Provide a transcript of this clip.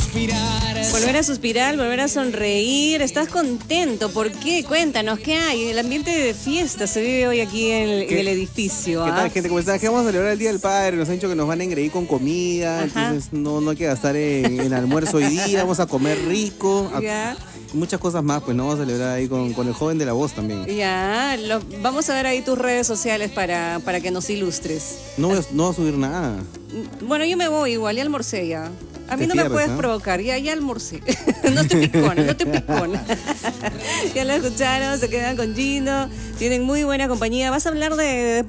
Volver a suspirar, volver a sonreír. ¿Estás contento? ¿Por qué? Cuéntanos, ¿qué hay? El ambiente de fiesta se vive hoy aquí en el edificio. ¿Qué tal, gente? ¿Cómo están? Que vamos a celebrar el Día del Padre. Nos han dicho que nos van a engreír con comida. Ajá. Entonces no hay que gastar en almuerzo hoy día. Vamos a comer rico. Ya. Muchas cosas más, pues no vamos a celebrar ahí con el joven de la voz también. Ya, vamos a ver ahí tus redes sociales para que nos ilustres. No voy a subir nada. Bueno, yo me voy igual, ya almorcé ya. A mí Te no pierdes, me puedes ¿no? provocar, ya almorcé. No te picona, no te picona. Ya la escucharon, se quedan con Gino, tienen muy buena compañía. ¿Vas a hablar de